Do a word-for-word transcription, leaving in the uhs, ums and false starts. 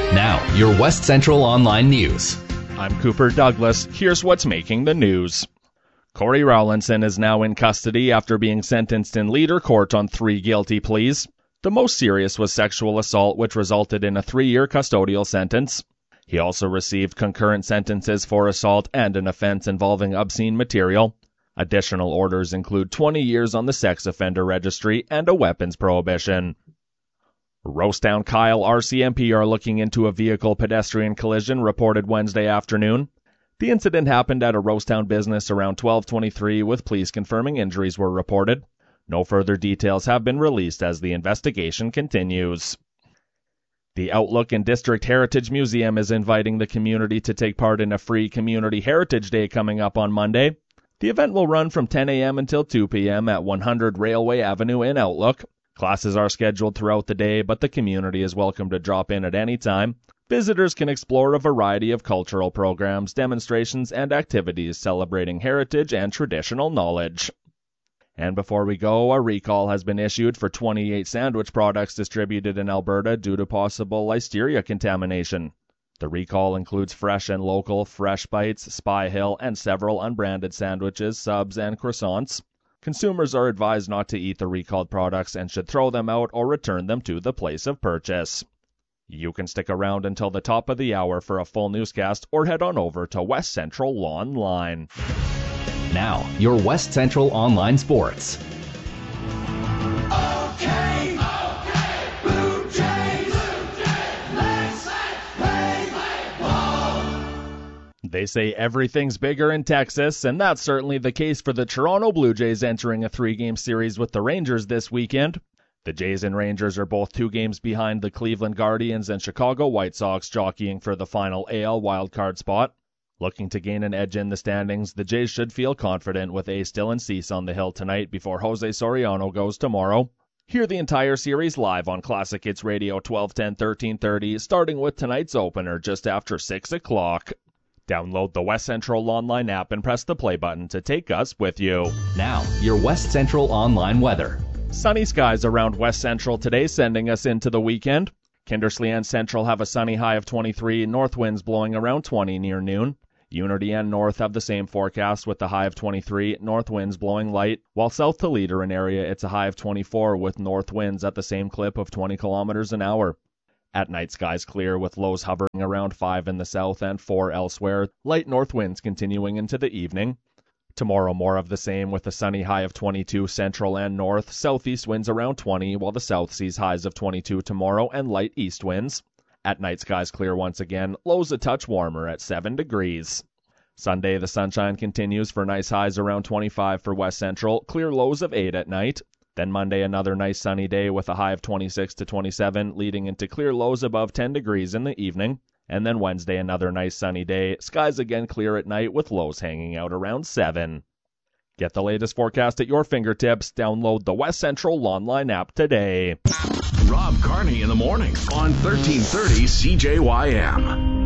Now, your West Central Online News. I'm Cooper Douglas. Here's what's making the news. Corey Rowlinson is now in custody after being sentenced in Leader Court on three guilty pleas. The most serious was sexual assault, which resulted in a three-year custodial sentence. He also received concurrent sentences for assault and an offense involving obscene material. Additional orders include twenty years on the sex offender registry and a weapons prohibition. Rosestown Kyle R C M P are looking into a vehicle-pedestrian collision reported Wednesday afternoon. The incident happened at a Rosestown business around twelve twenty-three, with police confirming injuries were reported. No further details have been released as the investigation continues. The Outlook and District Heritage Museum is inviting the community to take part in a free Community Heritage Day coming up on Monday. The event will run from ten a.m. until two p.m. at one hundred Railway Avenue in Outlook. Classes are scheduled throughout the day, but the community is welcome to drop in at any time. Visitors can explore a variety of cultural programs, demonstrations, and activities celebrating heritage and traditional knowledge. And before we go, a recall has been issued for twenty-eight sandwich products distributed in Alberta due to possible listeria contamination. The recall includes Fresh and Local, Fresh Bites, Spy Hill, and several unbranded sandwiches, subs, and croissants. Consumers are advised not to eat the recalled products and should throw them out or return them to the place of purchase. You can stick around until the top of the hour for a full newscast or head on over to West Central Online. Now, your West Central Online Sports. Okay, okay, Blue Jays, Blue Jays, let's play ball. They say everything's bigger in Texas, and that's certainly the case for the Toronto Blue Jays entering a three-game series with the Rangers this weekend. The Jays and Rangers are both two games behind the Cleveland Guardians and Chicago White Sox, jockeying for the final A L wildcard spot. Looking to gain an edge in the standings, the Jays should feel confident with Ace Dylan Cease on the hill tonight before Jose Soriano goes tomorrow. Hear the entire series live on Classic Hits Radio twelve ten, thirteen thirty, starting with tonight's opener just after six o'clock. Download the West Central Online app and press the play button to take us with you. Now, your West Central Online weather. Sunny skies around West Central today, sending us into the weekend. Kindersley and Central have a sunny high of twenty-three, north winds blowing around twenty near noon. Unity and North have the same forecast with the high of twenty-three, north winds blowing light, while south to Leader area it's a high of twenty-four with north winds at the same clip of twenty kilometers an hour. At night, skies clear with lows hovering around five in the south and four elsewhere, light north winds continuing into the evening. Tomorrow, more of the same with a sunny high of twenty-two central and north, southeast winds around twenty, while the south sees highs of twenty-two tomorrow and light east winds. At night, skies clear once again, lows a touch warmer at seven degrees. Sunday, the sunshine continues for nice highs around twenty-five for West Central, clear lows of eight at night. Then Monday, another nice sunny day with a high of twenty-six to twenty-seven, leading into clear lows above ten degrees in the evening. And then Wednesday, another nice sunny day, skies again clear at night with lows hanging out around seven. Get the latest forecast at your fingertips. Download the West Central Online app today. Rob Carney in the morning on thirteen thirty C J Y M.